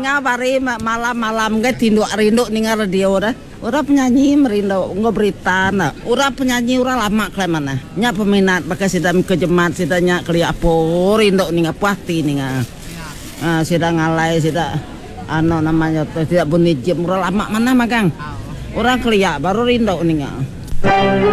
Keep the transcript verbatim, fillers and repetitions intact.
ninga bari malam-malam ge tinduk-rinduk ninga radio dah. Ura penyanyi merindo nggak berita na. Ura penyanyi ura lama kemana? Nya peminat pakai sidam kejemat sidanya kelia apa rindo ninga puati ninga. Ah sidang ngalai sida ano namanya tuh tidak bunyi jam ura lama mana magang. Ura kelia baru rindo ninga.